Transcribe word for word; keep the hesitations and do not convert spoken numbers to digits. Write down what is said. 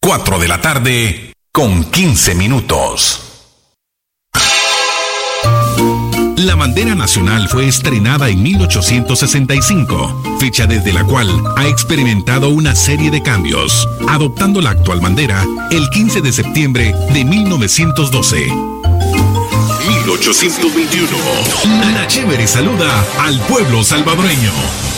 cuatro de la tarde con quince minutos. La bandera nacional fue estrenada en mil ochocientos sesenta y cinco, fecha desde la cual ha experimentado una serie de cambios, adoptando la actual bandera el quince de septiembre de mil novecientos doce. mil ochocientos veintiuno. La Chévere saluda al pueblo salvadoreño.